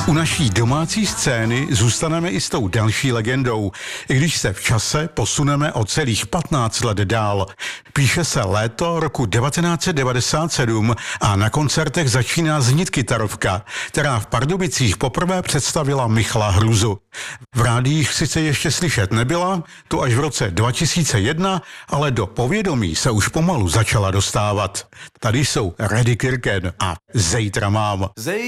U naší domácí scény zůstaneme i s tou další legendou, i když se v čase posuneme o celých 15 let dál. Píše se léto roku 1997 a na koncertech začíná znít kytarovka, která v Pardubicích poprvé představila Michala Hruzu. V rádiích sice ještě slyšet nebyla, to až v roce 2001, ale do povědomí se už pomalu začala dostávat. Tady jsou Reddy Kirken a Zejtra mám.